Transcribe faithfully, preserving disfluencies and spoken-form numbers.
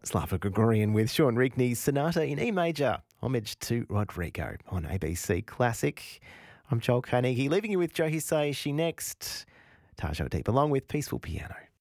Slava Gregorian with Sean Rigney's Sonata in E major, homage to Rodrigo on A B C Classic. I'm Joel Carnegie, leaving you with Joe Hisaishi next. Taj Deep along with Peaceful Piano.